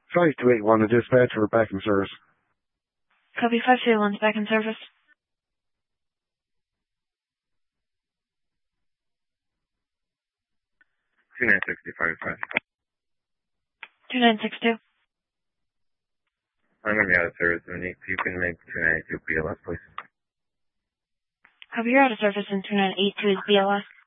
5281, the dispatcher, back in service. Copy 5281's back in service. 2965. 2962. I'm going to be out of service, and if you can make 292 BLS, please. Copy, you're out of service in 2982 is BLS.